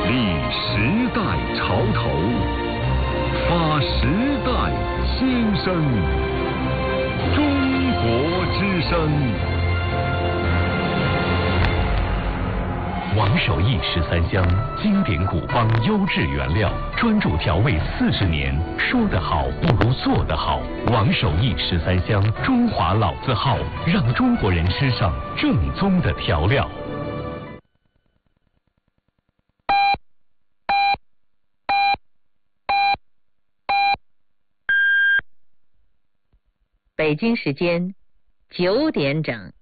立时代潮头，发时代新声。中国之声。王守义13香，经典古方优质原料，专注调味40年。说得好不如做得好。王守义13香，中华老字号，让中国人吃上正宗的调料。 北京时间9点整。